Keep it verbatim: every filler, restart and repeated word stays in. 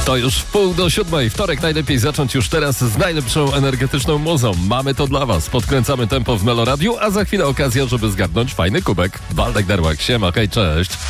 To już w pół do siódmej. Wtorek najlepiej zacząć już teraz z najlepszą energetyczną muzą. Mamy to dla was. Podkręcamy tempo w Meloradiu, a za chwilę okazja, żeby zgarnąć fajny kubek. Waldek Derłak, siema, hej, cześć.